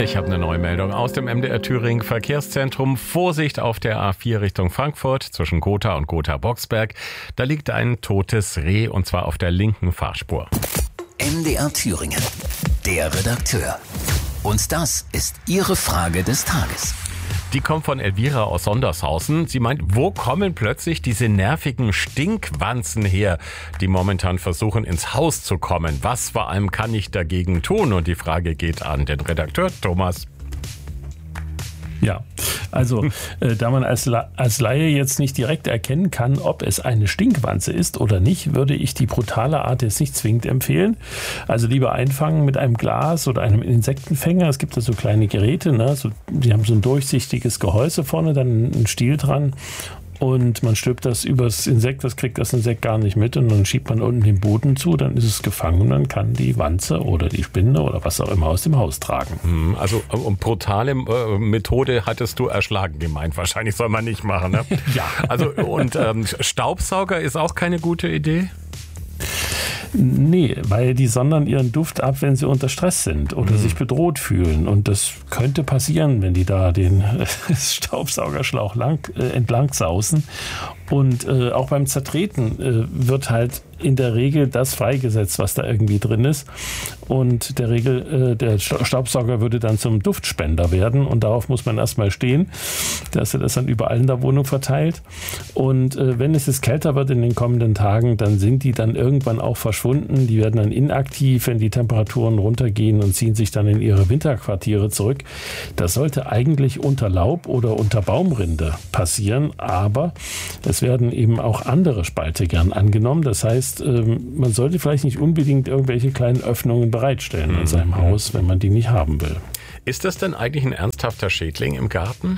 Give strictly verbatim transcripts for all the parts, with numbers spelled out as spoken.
Ich habe eine neue Meldung aus dem M D R Thüringen Verkehrszentrum. Vorsicht auf der A vier Richtung Frankfurt zwischen Gotha und Gotha-Boxberg. Da liegt ein totes Reh und zwar auf der linken Fahrspur. M D R Thüringen, der Redakteur. Und das ist Ihre Frage des Tages. Die kommt von Elvira aus Sondershausen. Sie meint, wo kommen plötzlich diese nervigen Stinkwanzen her, die momentan versuchen, ins Haus zu kommen? Was vor allem kann ich dagegen tun? Und die Frage geht an den Redakteur Thomas. Ja, also äh, da man als, La- als Laie jetzt nicht direkt erkennen kann, ob es eine Stinkwanze ist oder nicht, würde ich die brutale Art jetzt nicht zwingend empfehlen. Also lieber einfangen mit einem Glas oder einem Insektenfänger. Es gibt da so kleine Geräte, ne? So, die haben so ein durchsichtiges Gehäuse vorne, dann ein Stiel dran. Und man stülpt das übers Insekt, das kriegt das Insekt gar nicht mit und dann schiebt man unten den Boden zu, dann ist es gefangen und dann kann die Wanze oder die Spinne oder was auch immer aus dem Haus tragen. Also um brutale äh, Methode hattest du erschlagen gemeint. Wahrscheinlich soll man nicht machen, ne? Ja. Also und ähm, Staubsauger ist auch keine gute Idee? Nee, weil die sondern ihren Duft ab, wenn sie unter Stress sind oder mhm. sich bedroht fühlen. Und das könnte passieren, wenn die da den Staubsaugerschlauch lang, äh, entlang sausen. Und äh, auch beim Zertreten äh, wird halt in der Regel das freigesetzt, was da irgendwie drin ist. Und der Regel, äh, der Staubsauger würde dann zum Duftspender werden. Und darauf muss man erstmal stehen, dass er das dann überall in der Wohnung verteilt. Und äh, wenn es jetzt kälter wird in den kommenden Tagen, dann sind die dann irgendwann auch verschwunden. Die werden dann inaktiv, wenn die Temperaturen runtergehen und ziehen sich dann in ihre Winterquartiere zurück. Das sollte eigentlich unter Laub oder unter Baumrinde passieren. Aber es werden eben auch andere Spalte gern angenommen. Das heißt, man sollte vielleicht nicht unbedingt irgendwelche kleinen Öffnungen bereitstellen in seinem Haus, wenn man die nicht haben will. Ist das denn eigentlich ein ernsthafter Schädling im Garten?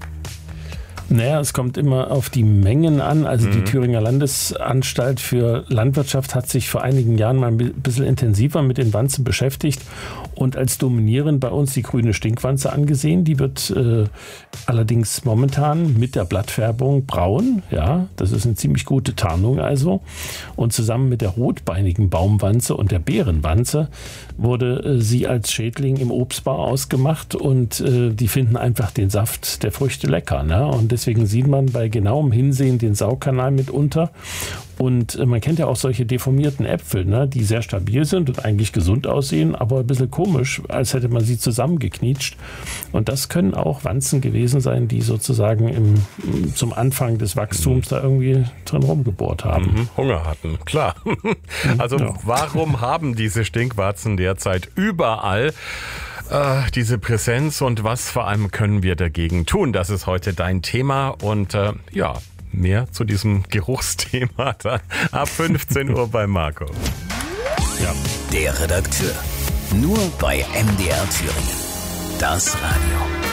Naja, es kommt immer auf die Mengen an. Also mhm. die Thüringer Landesanstalt für Landwirtschaft hat sich vor einigen Jahren mal ein bisschen intensiver mit den Wanzen beschäftigt und als dominierend bei uns die grüne Stinkwanze angesehen. Die wird äh, allerdings momentan mit der Blattfärbung braun. Ja, das ist eine ziemlich gute Tarnung also. Und zusammen mit der rotbeinigen Baumwanze und der Beerenwanze wurde äh, sie als Schädling im Obstbau ausgemacht und äh, die finden einfach den Saft der Früchte lecker, ne? Und deswegen sieht man bei genauem Hinsehen den Saugkanal mitunter. Und man kennt ja auch solche deformierten Äpfel, ne, die sehr stabil sind und eigentlich gesund aussehen, aber ein bisschen komisch, als hätte man sie zusammengeknietscht. Und das können auch Wanzen gewesen sein, die sozusagen im, zum Anfang des Wachstums da irgendwie drin rumgebohrt haben. Mhm, Hunger hatten, klar. Also ja. Warum haben diese Stinkwarzen derzeit überall äh, diese Präsenz und was vor allem können wir dagegen tun? Das ist heute dein Thema und äh, ja, mehr zu diesem Geruchsthema dann ab fünfzehn Uhr bei Marco. Ja. Der Redakteur. Nur bei M D R Thüringen. Das Radio.